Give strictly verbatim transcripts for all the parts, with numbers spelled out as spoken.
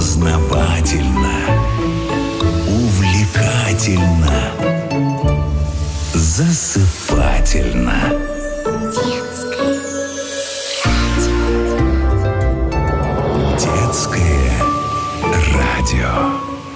Познавательно. Увлекательно. Засыпательно. Детское радио. Детское радио.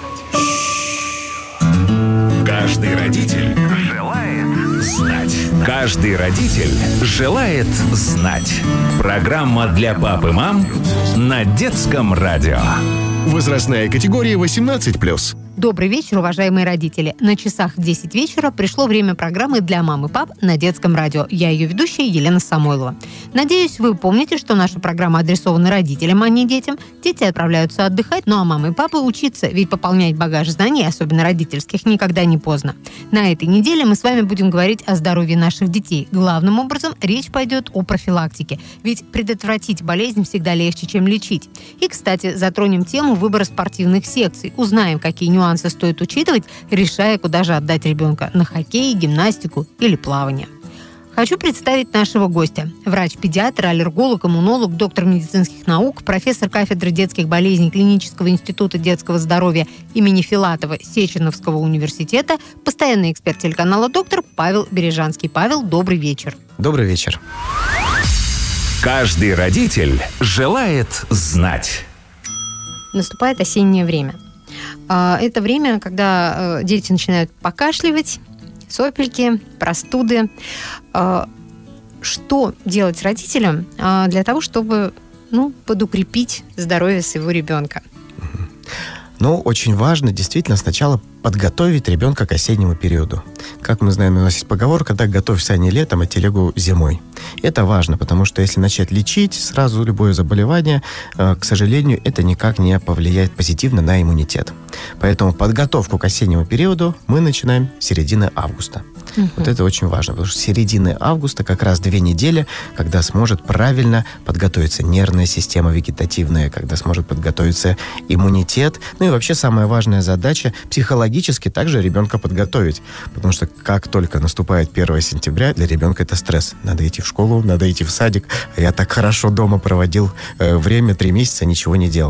Каждый родитель желает знать. Каждый родитель желает знать. Программа для пап и мам на детском радио. Возрастная категория восемнадцать плюс. Добрый вечер, уважаемые родители. На часах десять вечера пришло время программы для мам и пап на детском радио. Я ее ведущая Елена Самойлова. Надеюсь, вы помните, что наша программа адресована родителям, а не детям. Дети отправляются отдыхать, ну а мамы и папы учиться, ведь пополнять багаж знаний, особенно родительских, никогда не поздно. На этой неделе мы с вами будем говорить о здоровье наших детей. Главным образом речь пойдет о профилактике, ведь предотвратить болезнь всегда легче, чем лечить. И, кстати, затронем тему выбора спортивных секций. Узнаем, какие нюансы Нюансы стоит учитывать, решая, куда же отдать ребенка – на хоккей, гимнастику или плавание. Хочу представить нашего гостя. Врач-педиатр, аллерголог, иммунолог, доктор медицинских наук, профессор кафедры детских болезней Клинического института детского здоровья имени Филатова Сеченовского университета, постоянный эксперт телеканала «Доктор» Павел Бережанский. Павел, добрый вечер. Добрый вечер. Каждый родитель желает знать. Наступает осеннее время. Это время, когда дети начинают покашливать, сопельки, простуды. Что делать родителям для того, чтобы ну, подукрепить здоровье своего ребенка? Ну, очень важно действительно сначала подготовить ребенка к осеннему периоду. Как мы знаем, у нас есть поговорка, да, готовь сани летом, а телегу зимой. Это важно, потому что если начать лечить сразу любое заболевание, к сожалению, это никак не повлияет позитивно на иммунитет. Поэтому подготовку к осеннему периоду мы начинаем с середины августа. Uh-huh. Вот это очень важно, потому что с середины августа как раз две недели, когда сможет правильно подготовиться нервная система вегетативная, когда сможет подготовиться иммунитет. Ну и вообще самая важная задача психологически также ребенка подготовить. Потому что как только наступает первое сентября, для ребенка это стресс. Надо идти в школу, надо идти в садик. А я так хорошо дома проводил э, время, три месяца, ничего не делал.